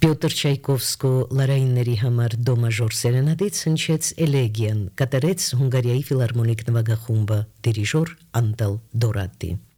Պյոտր Չայկովսկու լարայինների համար դո մաժոր սերենադից հնչեց Էլեգիան, կատարեց Հունգարիայի ֆիլարմոնիկ նվագախումբը, դիրիժոր Անտել Դորատի։